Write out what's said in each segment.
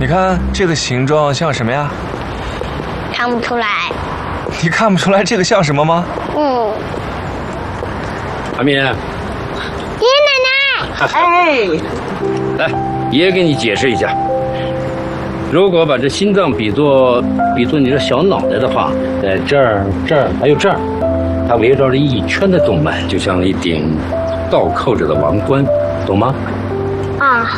你看这个形状像什么呀？ 看不出来。 你看不出来这个像什么吗？ 阿敏，爷爷奶奶， 哎， 来，爷爷给你解释一下。如果把这心脏比作你的小脑袋的话，在这儿、这儿还有这儿，它围绕着一圈的动脉，就像一顶倒扣着的王冠，懂吗？ 啊。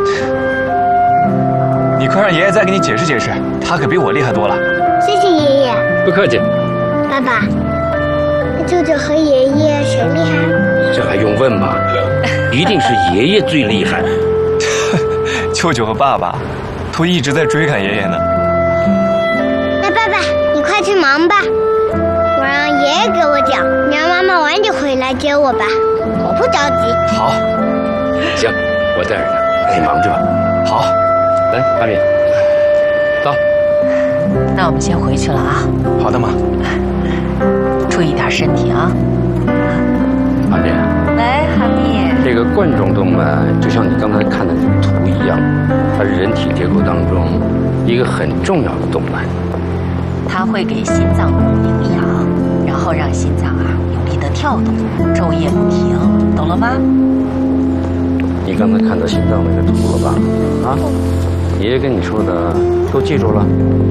你快让爷爷再给你解释解释，他可比我厉害多了。 谢谢爷爷。 不客气。 爸爸，舅舅和爷爷谁厉害？ 这还用问吗？一定是爷爷最厉害。 舅舅和爸爸都一直在追赶爷爷呢。 那爸爸，你快去忙吧，我让爷爷给我讲，你让妈妈晚点回来接我吧，我不着急。 好， 行，我带着呢，你忙去吧。 好， 来，阿敏，走。 那我们先回去了啊。 好的妈。 注意点身体啊。 阿敏， 来，哈密。 这个冠状动脉就像你刚才看的那个图一样，它是人体结构当中一个很重要的动脉。 它会给心脏供营养，然后让心脏有力的跳动，昼夜不停，懂了吗？ 你刚才看到心脏那个图了吧？啊，爷爷跟你说的都记住了。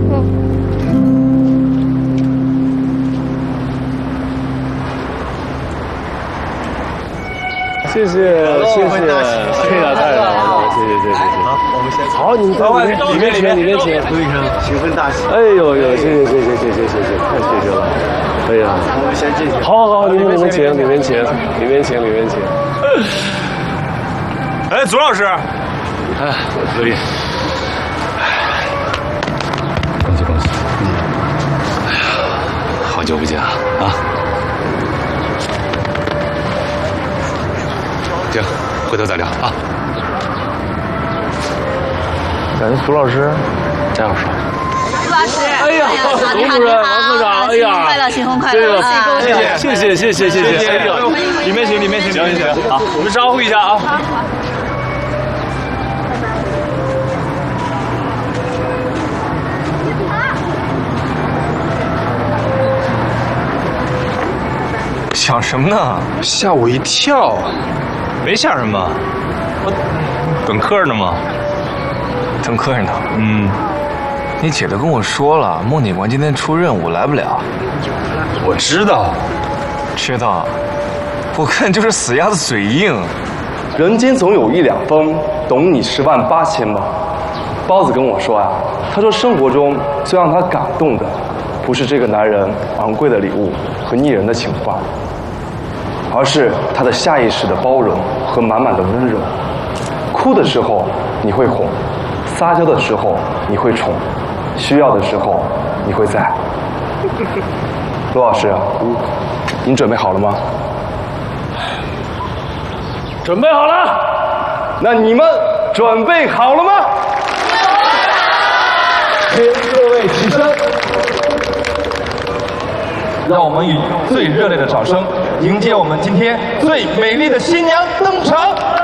谢谢，谢谢，太好了，谢谢。好，我们先好，你们在里面请，陆医生，兴奋大喜。哎呦，谢谢，太谢谢了。哎呀，我们先进去。好，里面请。 哎，左老师。 哎，可以。恭喜。哎呀，好久不见啊。行，回头再聊啊。 感谢涂老师， 张老师。 涂老师， 哎呀， 你好， 王科长，哎呀， 新婚快乐， 谢谢。哎呦，里面请。好，我们招呼一下啊。好。 想什么呢？ 吓我一跳。 没想什么，我等客人呢嘛。等客人呢？你姐都跟我说了，孟警官今天出任务来不了。 我知道， 我看就是死鸭子嘴硬。 人间总有一两分，懂你108000吗？包子跟我说啊，他说生活中最让他感动的，不是这个男人昂贵的礼物和腻人的情话，而是他的下意识的包容和满满的温柔。哭的时候你会哄，撒娇的时候你会宠，需要的时候你会在。罗老师，您准备好了吗？ 准备好了。 那你们准备好了吗？请各位起身， 让我们以最热烈的掌声迎接我们今天最美丽的新娘登场。